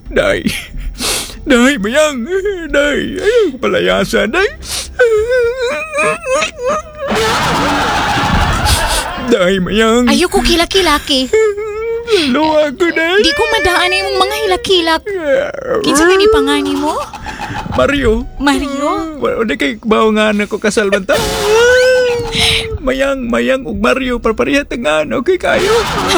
Day. Day, mayang. Day. Ayaw ko palayasan, day. Day, mayang. Ayoko kilaki-laki. Luwa ko, day. Di ko madaan na yung mga hilak-hilak. Kinsa ka ni pangani mo? Mario. Mario? Wala kay bawangan ako kasalman ta. Mayang ug Mario parpareha tangan. Okay kayo.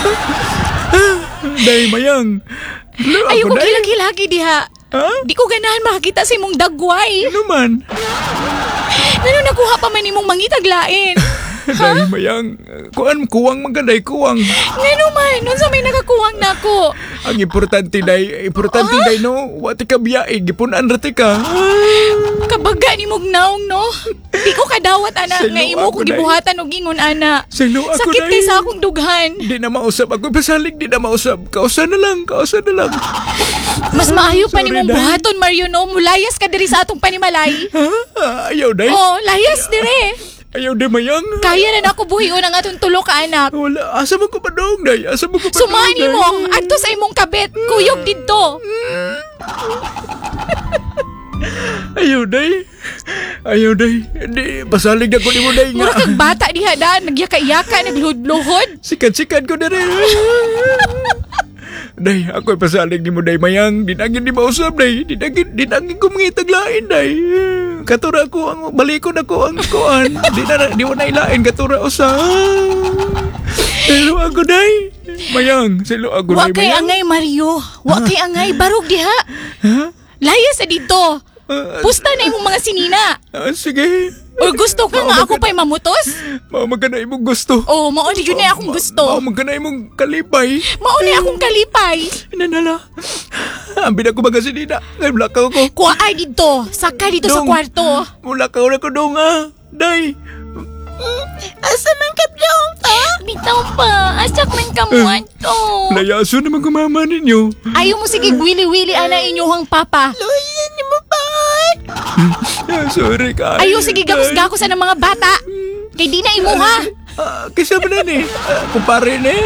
Day, mayang. Luwa Ayoko ko, day. kilaki-laki diha. Ha? Di ko ganahan makakita sa imong dagway. Ano man? Ano nakuha pa man imong mangitaglain? Day, mayang. Kuwang man ka, day, kuwang. Ngano man, nun sa may nakakuwang nako. Ang importante, day, no? Wati ka biyae, gipunan rati ka. Kabaga ni mong naong, no? Di ko kadawat, ana, Salo nga imo ako, ko day. gibuhatan o gingon, ana. Salo ako, Sakit day. kay sa akong dughan. Di na mausap ako, pasalig, di na mausap. Kausa na lang. Mas maayo pa ni Sorry, mong day. buhaton, Mario, no? Mulayas ka diri sa atong panimalay. Ha? Ayaw, day. Oh, layas dire. Ayaw, day, mayang. Kaya na nako buhion ang atong tulo ka anak. Wala, asa mo ko pa dong, day. Asa mo ko pa dong, Sumani day. mo, adto sa imong kabit, kuyog didto. Ayaw, day. Di, pasalig na ko ni mo, day, nga. Mura kag bata diha da, nagyaka-yaka, nagluhod-luhod. Sikat ko na rin. Day, ako'y pasalig ni mo, day, mayang. Dinagin di mausap, day. Dinagin ko mga itaglain, day. Katura ko, ang balikon ako, ang kuan. Di mo na ilain, katura usa. Silo ako, day. Mayang, silo ako, Wa day, kay mayang. angay, Mario. Wa kay angay, barog diha. Ha? Layas sa dito. Pusta na imong mga sinina. Sige. O gusto ka nga ako pa'y mamutos? Mao magana imong gusto. O, mao ni yun na akong gusto. Mao magana imong kalipay. Mao ni akong kalipay. Nanala. Ambil ako baga sinina. Ay, mulakaw ko. Kuha ay dito. Saka dito sa Dong. kwarto. Mulakaw na ko dong, ha. Day. Asa man ka dong pa? Bitaw pa. Asak man ka mo ato. Layaso naman kumama ninyo. Ayaw mo sige wili-wili ana inyuhang papa. Luyan ni mo ba? Sorry ka. Ayaw sige gakos-gakos ng mga bata. Kay di na imuha. Kisa ba na ni? Kumpare ni.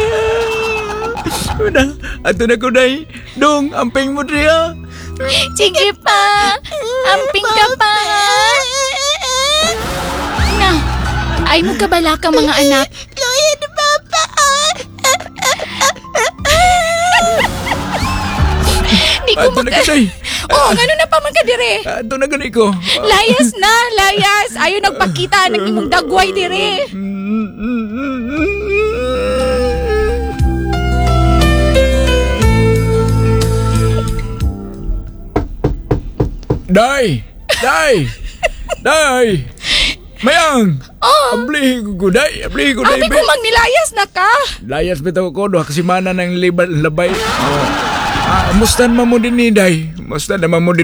Ato na ko, day. Dong, amping mo diya. Sige pa. Amping ka pa. Na. Ay mo kabala ka mga anak. Luyan ni Papa. Di ko Ato na ka, day. Oh, gano'n na pa man ka dire. Ato na gani ko. Layas na, layas. Ayaw nagpakita ng imong dagway dire. Day! Mayang! Abli ko, day! Abi ko magnilayas na ka. Layas bitaw ko, doha kasi mana ng labay. Mustan mo din ni day. Mustan naman mo din.